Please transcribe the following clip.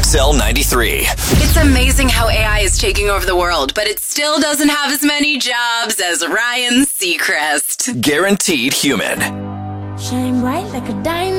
XL 93. It's amazing how AI is taking over the world, but it still doesn't have as many jobs as Ryan Seacrest. Guaranteed human. Shine bright like a diamond.